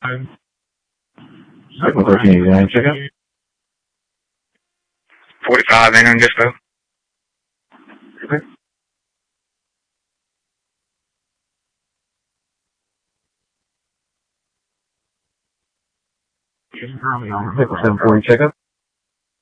Signal 1389, check out. 45 in on dispo. Okay. Vehicle 740, check up.